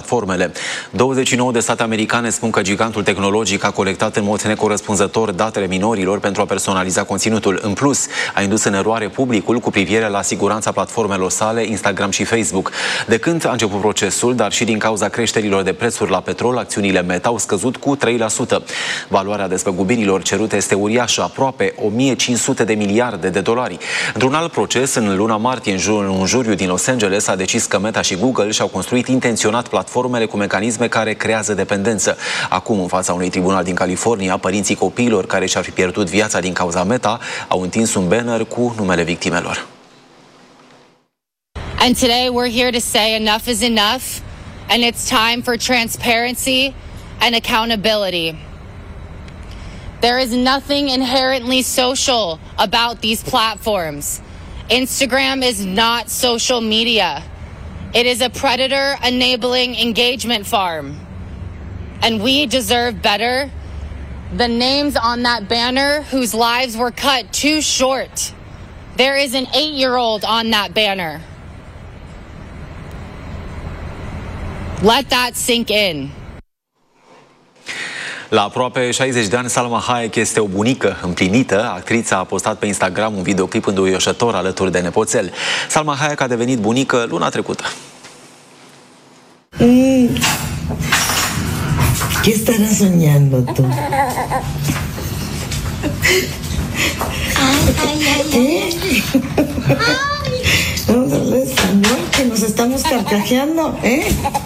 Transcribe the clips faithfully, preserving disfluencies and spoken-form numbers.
platformele. douăzeci și nouă de state americane spun că gigantul tehnologic a colectat în mod necorespunzător datele minorilor pentru a personaliza conținutul. În plus, a indus în eroare publicul cu privire la siguranța platformelor sale, Instagram și Facebook. De când a început procesul, dar și din cauza creșterilor de prețuri la petrol, acțiunile Meta au scăzut cu trei la sută. Valoarea despăgubirilor cerute este uriașă, aproape o mie cinci sute de miliarde de dolari. Într-un alt proces, în luna martie, în jur, un juriu din Los Angeles a decis că Meta și Google și-au construit intenționat platformele cu mecanisme care creează dependență. Acum, în fața unui tribunal din California, părinții copiilor care și-ar fi pierdut viața din cauza Meta au întins un banner cu numele victimelor. And today we're here to say enough is enough, and it's time for transparency and accountability. There is nothing inherently social about these platforms. Instagram is not social media. It is a predator-enabling engagement farm. And we deserve better. The names on that banner whose lives were cut too short. There is an eight-year-old on that banner. Let that sink in. La aproape șaizeci de ani, Salma Hayek este o bunică împlinită. Actrița a postat pe Instagram un videoclip înduioșător alături de nepoțel. Salma Hayek a devenit bunică luna trecută. Mm. ¿Qué estarás soñando tú? Ay, ay, ay, ay. Vamos a hablar español, que nos estamos carcajeando, ¿eh?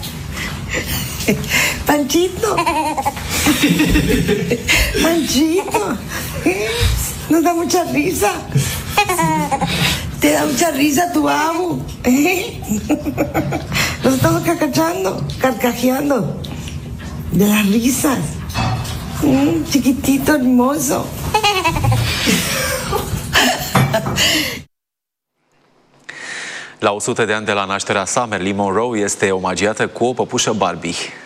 Panchito. Panchito. ¿Eh? Nos da mucha risa. Te da mucha risa tu abu. ¿Eh? Nos estamos carcachando, carcajeando. De las risas. Mm, chiquitito, hermoso. La o sută de ani de la nașterea sa, Marilyn Monroe este omagiată cu o păpușă Barbie.